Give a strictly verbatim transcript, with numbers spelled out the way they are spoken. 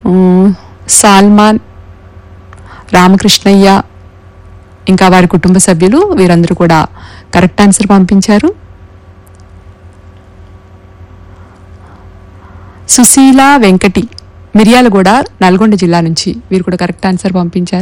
ఉమ్, సాల్మాన్, రామకృష్ణయ్య, ఇంకా వారి కుటుంబ సభ్యులు వీరందరూ కూడా కరెక్ట్ ఆన్సర్ పంపించారు. సుశీల వెంకటి, మిర్యాలగూడ, నల్గొండ జిల్లా నుంచి వీరు కూడా కరెక్ట్ ఆన్సర్ పంపించారు.